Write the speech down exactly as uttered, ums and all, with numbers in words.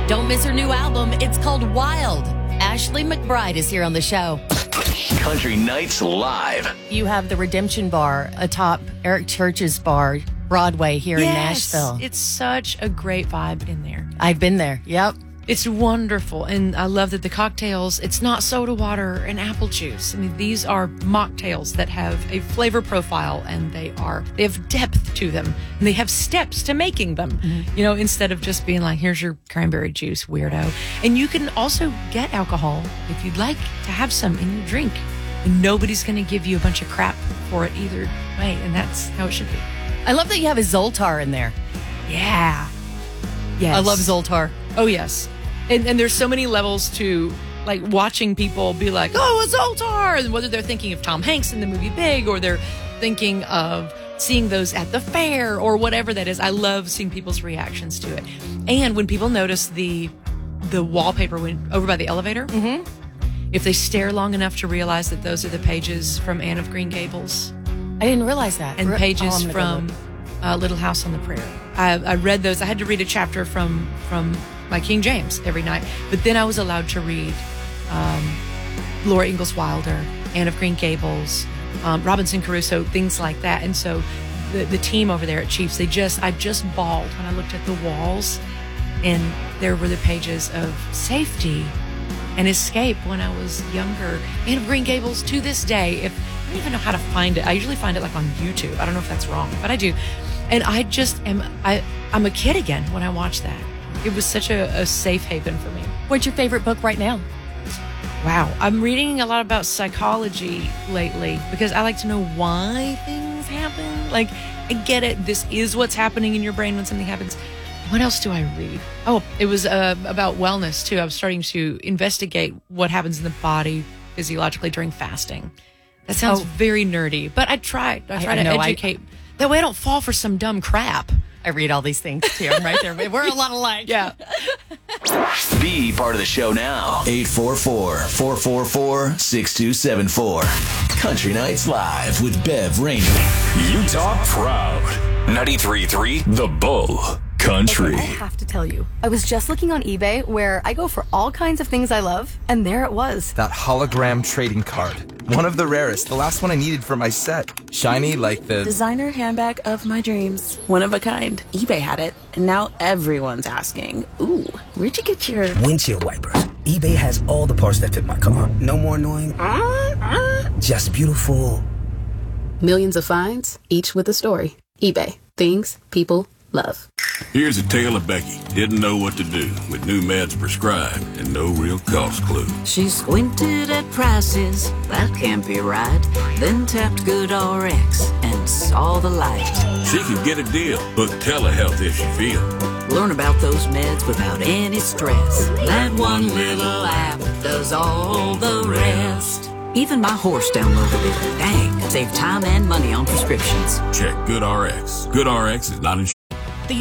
Don't miss her new album. It's called Wild. Ashley McBryde is here on the show. Country Nights Live. You have the Redemption Bar atop Eric Church's bar, Broadway here yes, in Nashville. It's such a great vibe in there. I've been there. Yep. It's wonderful. And I love that the cocktails, it's not soda water and apple juice. I mean, these are mocktails that have a flavor profile and they are, they have depth to them and they have steps to making them, mm-hmm. you know, instead of just being like, here's your cranberry juice, weirdo. And you can also get alcohol if you'd like to have some in your drink. And nobody's going to give you a bunch of crap for it either way. And that's how it should be. I love that you have a Zoltar in there. Yeah. Yes. I love Zoltar. Oh, yes. And, and there's so many levels to, like, watching people be like, oh, a Zoltar! And whether they're thinking of Tom Hanks in the movie Big, or they're thinking of seeing those at the fair, or whatever that is. I love seeing people's reactions to it. And when people notice the the wallpaper when, over by the elevator, mm-hmm. if they stare long enough to realize that those are the pages from Anne of Green Gables. I didn't realize that. And Re- pages oh, from uh, Little House on the Prairie. I, I read those. I had to read a chapter from from my King James every night. But then I was allowed to read um, Laura Ingalls Wilder, Anne of Green Gables, um, Robinson Crusoe, things like that. And so the, the team over there at Chiefs, they just, I just bawled when I looked at the walls and there were the pages of safety and escape when I was younger. Anne of Green Gables to this day, if I don't even know how to find it. I usually find it like on YouTube. I don't know if that's wrong, but I do. And I just am, I, I'm a kid again when I watch that. It was such a, a safe haven for me. What's your favorite book right now? Wow. I'm reading a lot about psychology lately because I like to know why things happen. Like, I get it. This is what's happening in your brain when something happens. What else do I read? Oh, it was uh, about wellness, too. I was starting to investigate what happens in the body physiologically during fasting. That sounds oh. very nerdy, but I tried. I tried I, to I know, educate. I, that way I don't fall for some dumb crap. I read all these things, too. I'm right there. We're a lot alike. Yeah. Be part of the show now. eight four four, four four four, six two seven four. Country Nights Live with Bev Rainey. Utah proud. ninety-three point three The Bull. Country. Okay, I have to tell you, I was just looking on eBay where I go for all kinds of things I love, and there it was. That hologram trading card. One of the rarest. The last one I needed for my set. Shiny like the... designer handbag of my dreams. One of a kind. eBay had it, and now everyone's asking, ooh, where'd you get your... windshield wipers. eBay has all the parts that fit my car. No more annoying... Uh, uh, just beautiful. Millions of finds, each with a story. eBay. Things people love. Here's a tale of Becky. Didn't know what to do with new meds prescribed and no real cost clue. She squinted at prices, that can't be right. Then tapped GoodRx and saw the light. She could get a deal, book telehealth if she feel. Learn about those meds without any stress. That one little app does all the rest. Even my horse downloaded it. Dang, saved time and money on prescriptions. Check GoodRx. GoodRx is not insured.